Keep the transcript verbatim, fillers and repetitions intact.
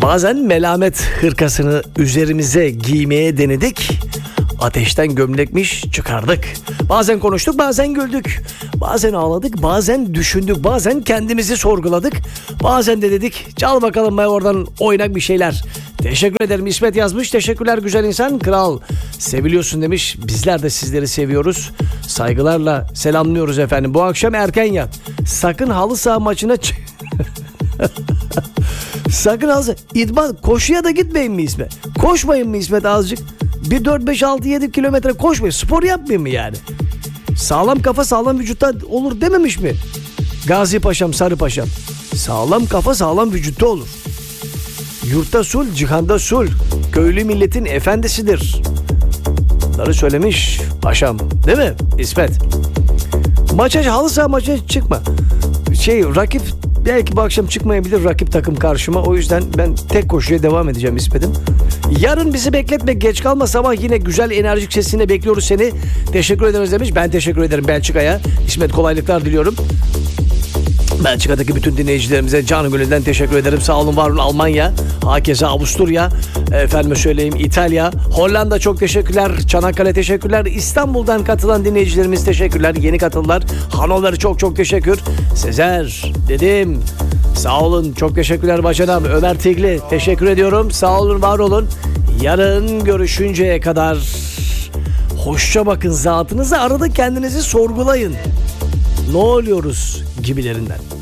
Bazen melamet hırkasını üzerimize giymeye denedik. Ateşten gömlekmiş çıkardık. Bazen konuştuk, bazen güldük. Bazen ağladık, bazen düşündük. Bazen kendimizi sorguladık. Bazen de dedik çal bakalım be oradan oynak bir şeyler. Teşekkür ederim. İsmet yazmış. Teşekkürler güzel insan. Kral seviliyorsun demiş. Bizler de sizleri seviyoruz. Saygılarla selamlıyoruz efendim. Bu akşam erken yat. Sakın halı saha maçına çık. Sakın halı saha. İdman koşuya da gitmeyin mi İsmet? Koşmayın mı İsmet azıcık? Bir dört beş altı yedi kilometre koşmayın. Spor yapmayın mı yani? Sağlam kafa sağlam vücutta olur dememiş mi? Gazi Paşam, Sarı Paşam. Sağlam kafa sağlam vücutta olur. Yurtta sul, cihanda sul. Köylü milletin efendisidir. Bunları söylemiş paşam. Değil mi İsmet? Maça, halı saha maçına çıkma. Şey, rakip belki bu akşam çıkmayabilir rakip takım karşıma. O yüzden ben tek koşuya devam edeceğim İsmet'im. Yarın bizi bekletme, geç kalma, sabah yine güzel enerjik sesinle bekliyoruz seni. Teşekkür ederiz demiş. Ben teşekkür ederim Belçika'ya. İsmet kolaylıklar diliyorum. Belçika'daki bütün dinleyicilerimize canı gönülden teşekkür ederim. Sağ olun, var olun. Almanya, hakeza Avusturya, efendime söyleyeyim İtalya, Hollanda çok teşekkürler. Çanakkale teşekkürler. İstanbul'dan katılan dinleyicilerimiz teşekkürler. Yeni katıldılar. Hanover çok çok teşekkür. Sezer dedim. Sağ olun, çok teşekkürler Başanam. Ömer Tigli teşekkür ediyorum. Sağ olun, var olun. Yarın görüşünceye kadar hoşça bakın zatınıza, arada kendinizi sorgulayın. Ne oluyoruz gibilerinden.